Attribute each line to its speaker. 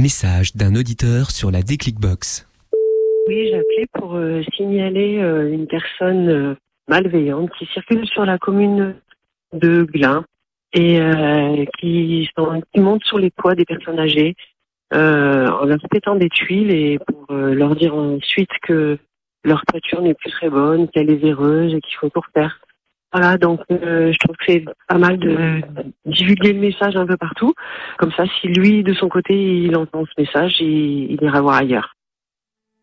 Speaker 1: Message d'un auditeur sur la Déclic Box.
Speaker 2: Oui, j'ai appelé pour signaler une personne malveillante qui circule sur la commune de Glun et qui monte sur les toits des personnes âgées en leur pétant des tuiles et pour leur dire ensuite que leur toiture n'est plus très bonne, qu'elle est véreuse et qu'il faut tout refaire. Voilà, donc je trouve que c'est pas mal de divulguer le message un peu partout. Comme ça, si lui, de son côté, il entend ce message, il ira voir ailleurs.